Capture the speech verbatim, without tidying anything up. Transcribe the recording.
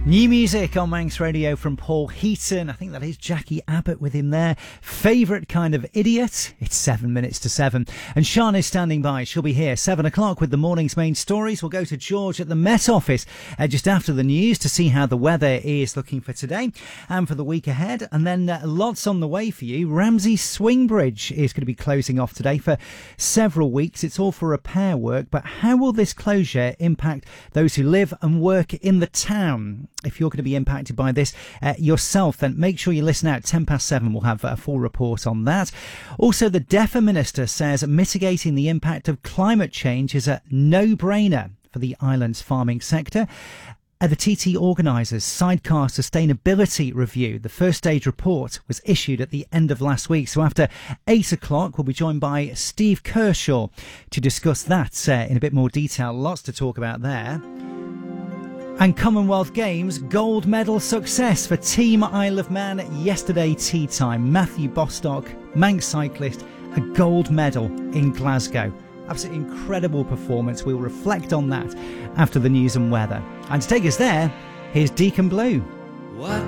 New music on Manx Radio from Paul Heaton. I think that is Jackie Abbott with him there. Favourite kind of idiot. It's seven minutes to seven. And Sian is standing by. She'll be here seven o'clock with the morning's main stories. We'll go to George at the Met Office uh, just after the news to see how the weather is looking for today and for the week ahead. And then uh, lots on the way for you. Ramsey Swing Bridge is going to be closing off today for several weeks. It's all for repair work. But how will this closure impact those who live and work in the town? If you're going to be impacted by this uh, yourself, then make sure you listen out. ten past seven, we'll have a full report on that. Also, the DEFRA Minister says mitigating the impact of climate change is a no-brainer for the island's farming sector. Uh, the T T organisers' Sidecar Sustainability Review, the first stage report, was issued at the end of last week. So after eight o'clock, we'll be joined by Steve Kershaw to discuss that uh, in a bit more detail. Lots to talk about there. And Commonwealth Games gold medal success for Team Isle of Man yesterday tea time. Matthew Bostock, Manx cyclist, a gold medal in Glasgow. Absolutely incredible performance. We'll reflect on that after the news and weather. And to take us there, here's Deacon Blue. What